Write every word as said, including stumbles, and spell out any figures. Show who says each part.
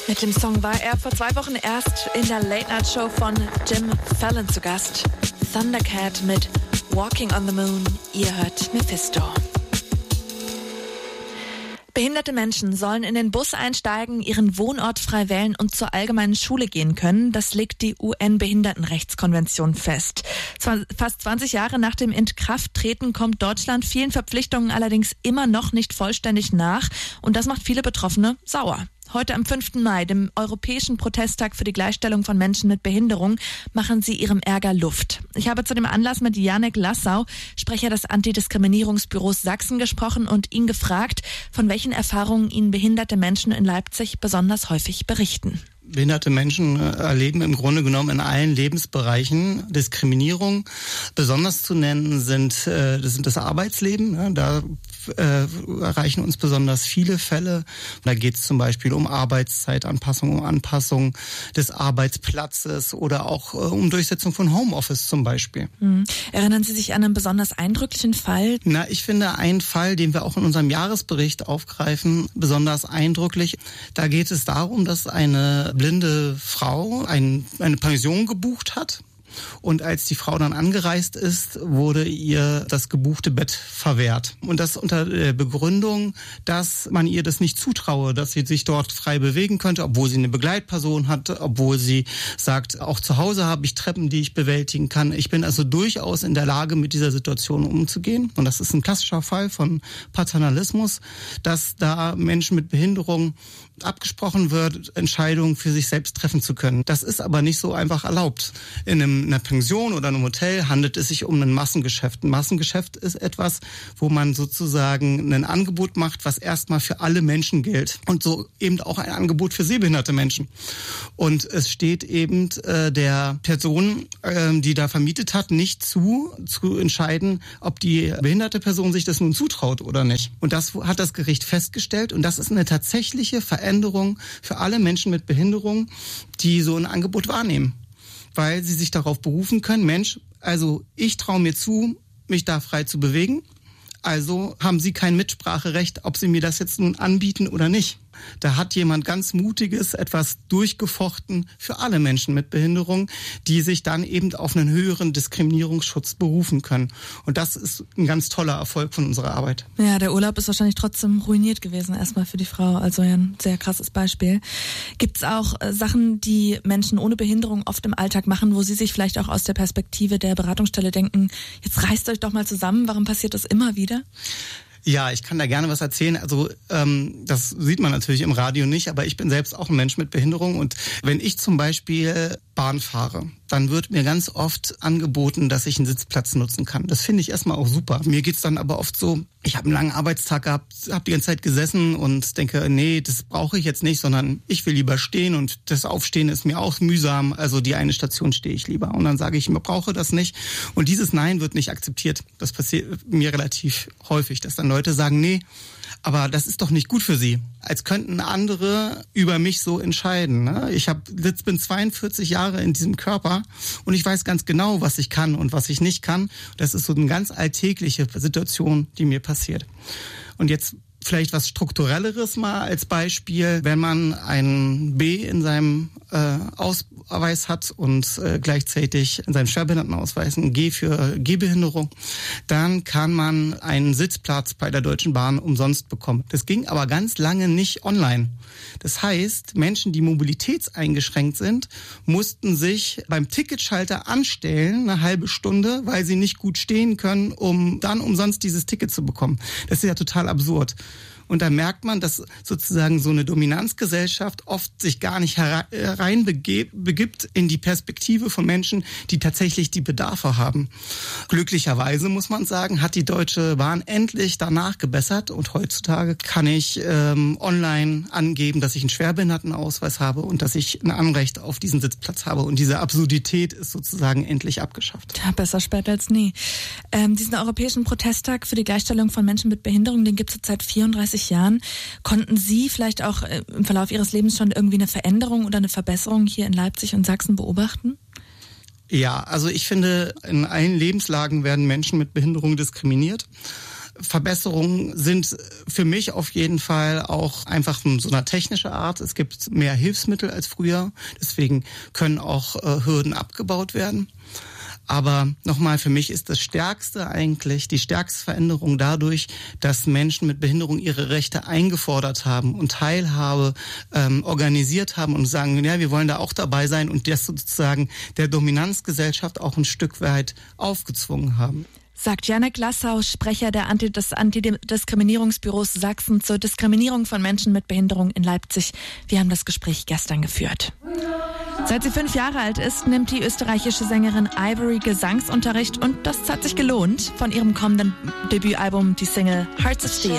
Speaker 1: Mit dem Song war er vor zwei Wochen erst in der Late-Night-Show von Jim Fallon zu Gast. Thundercat mit Walking on the Moon. Ihr hört Mephisto. Behinderte Menschen sollen in den Bus einsteigen, ihren Wohnort frei wählen und zur allgemeinen Schule gehen können. Das legt die U N-Behindertenrechtskonvention fest. Fast zwanzig Jahre nach dem Inkrafttreten kommt Deutschland vielen Verpflichtungen allerdings immer noch nicht vollständig nach. Und das macht viele Betroffene sauer. Heute am fünften Mai, dem Europäischen Protesttag für die Gleichstellung von Menschen mit Behinderung, machen sie ihrem Ärger Luft. Ich habe zu dem Anlass mit Janek Lassau, Sprecher des Antidiskriminierungsbüros Sachsen, gesprochen und ihn gefragt, von welchen Erfahrungen ihnen behinderte Menschen in Leipzig besonders häufig berichten.
Speaker 2: Behinderte Menschen erleben im Grunde genommen in allen Lebensbereichen Diskriminierung. Besonders zu nennen sind, äh, das, sind das Arbeitsleben. Da äh, erreichen uns besonders viele Fälle. Da geht es zum Beispiel um Arbeitszeitanpassung, um Anpassung des Arbeitsplatzes oder auch äh, um Durchsetzung von Homeoffice zum Beispiel.
Speaker 1: Mhm. Erinnern Sie sich an einen besonders eindrücklichen Fall?
Speaker 2: Na, ich finde einen Fall, den wir auch in unserem Jahresbericht aufgreifen, besonders eindrücklich. Da geht es darum, dass eine blinde Frau ein, eine Pension gebucht hat. Und als die Frau dann angereist ist, wurde ihr das gebuchte Bett verwehrt. Und das unter der Begründung, dass man ihr das nicht zutraue, dass sie sich dort frei bewegen könnte, obwohl sie eine Begleitperson hat, obwohl sie sagt, auch zu Hause habe ich Treppen, die ich bewältigen kann. Ich bin also durchaus in der Lage, mit dieser Situation umzugehen. Und das ist ein klassischer Fall von Paternalismus, dass da Menschen mit Behinderung abgesprochen wird, Entscheidungen für sich selbst treffen zu können. Das ist aber nicht so einfach erlaubt. In einem, einer Pension oder einem Hotel handelt es sich um ein Massengeschäft. Ein Massengeschäft ist etwas, wo man sozusagen ein Angebot macht, was erstmal für alle Menschen gilt. Und so eben auch ein Angebot für sehbehinderte Menschen. Und es steht eben äh, der Person, äh, die da vermietet hat, nicht zu, zu entscheiden, ob die behinderte Person sich das nun zutraut oder nicht. Und das hat das Gericht festgestellt. Und das ist eine tatsächliche Veränderung für alle Menschen mit Behinderung, die so ein Angebot wahrnehmen. Weil sie sich darauf berufen können, Mensch, also ich traue mir zu, mich da frei zu bewegen. Also haben sie kein Mitspracherecht, ob sie mir das jetzt nun anbieten oder nicht. Da hat jemand ganz Mutiges etwas durchgefochten für alle Menschen mit Behinderung, die sich dann eben auf einen höheren Diskriminierungsschutz berufen können. Und das ist ein ganz toller Erfolg von unserer Arbeit.
Speaker 1: Ja, der Urlaub ist wahrscheinlich trotzdem ruiniert gewesen, erstmal für die Frau. Also ja, ein sehr krasses Beispiel. Gibt es auch äh, Sachen, die Menschen ohne Behinderung oft im Alltag machen, wo sie sich vielleicht auch aus der Perspektive der Beratungsstelle denken, jetzt reißt euch doch mal zusammen, warum passiert das immer wieder?
Speaker 2: Ja, ich kann da gerne was erzählen. Also ähm, das sieht man natürlich im Radio nicht, aber ich bin selbst auch ein Mensch mit Behinderung. Und wenn ich zum Beispiel Bahn fahre, dann wird mir ganz oft angeboten, dass ich einen Sitzplatz nutzen kann. Das finde ich erstmal auch super. Mir geht's dann aber oft so, ich habe einen langen Arbeitstag gehabt, habe die ganze Zeit gesessen und denke, nee, das brauche ich jetzt nicht, sondern ich will lieber stehen und das Aufstehen ist mir auch mühsam. Also die eine Station stehe ich lieber. Und dann sage ich, ich brauche das nicht. Und dieses Nein wird nicht akzeptiert. Das passiert mir relativ häufig, dass dann Leute sagen, nee, aber das ist doch nicht gut für sie. Als könnten andere über mich so entscheiden. Ne? Ich hab, jetzt bin zweiundvierzig Jahre in diesem Körper und ich weiß ganz genau, was ich kann und was ich nicht kann. Das ist so eine ganz alltägliche Situation, die mir passiert. Und jetzt vielleicht was Strukturelleres mal als Beispiel. Wenn man ein B in seinem äh, Ausweis hat und äh, gleichzeitig in seinem Schwerbehindertenausweis ein G für Gehbehinderung, dann kann man einen Sitzplatz bei der Deutschen Bahn umsonst bekommen. Das ging aber ganz lange nicht online. Das heißt, Menschen, die mobilitätseingeschränkt sind, mussten sich beim Ticketschalter anstellen, eine halbe Stunde, weil sie nicht gut stehen können, um dann umsonst dieses Ticket zu bekommen. Das ist ja total absurd. Und da merkt man, dass sozusagen so eine Dominanzgesellschaft oft sich gar nicht hereinbegibt in die Perspektive von Menschen, die tatsächlich die Bedarfe haben. Glücklicherweise, muss man sagen, hat die Deutsche Bahn endlich danach gebessert und heutzutage kann ich ähm, online angeben, dass ich einen Schwerbehindertenausweis habe und dass ich ein Anrecht auf diesen Sitzplatz habe. Und diese Absurdität ist sozusagen endlich abgeschafft.
Speaker 1: Ja, besser spät als nie. Ähm, diesen Europäischen Protesttag für die Gleichstellung von Menschen mit Behinderung, den gibt es seit vierunddreißig Jahren. Konnten Sie vielleicht auch im Verlauf Ihres Lebens schon irgendwie eine Veränderung oder eine Verbesserung hier in Leipzig und Sachsen beobachten?
Speaker 2: Ja, also ich finde, in allen Lebenslagen werden Menschen mit Behinderung diskriminiert. Verbesserungen sind für mich auf jeden Fall auch einfach so eine technische Art. Es gibt mehr Hilfsmittel als früher, deswegen können auch äh, Hürden abgebaut werden. Aber nochmal, für mich ist das Stärkste eigentlich, die stärkste Veränderung dadurch, dass Menschen mit Behinderung ihre Rechte eingefordert haben und Teilhabe ähm, organisiert haben und sagen, ja, wir wollen da auch dabei sein und das sozusagen der Dominanzgesellschaft auch ein Stück weit aufgezwungen haben.
Speaker 1: Sagt Janek Lassau, Sprecher der Anti- des Antidiskriminierungsbüros Sachsen zur Diskriminierung von Menschen mit Behinderung in Leipzig. Wir haben das Gespräch gestern geführt. Seit sie fünf Jahre alt ist, nimmt die österreichische Sängerin Ivory Gesangsunterricht und das hat sich gelohnt. Von ihrem kommenden Debütalbum die Single Hearts of Steel.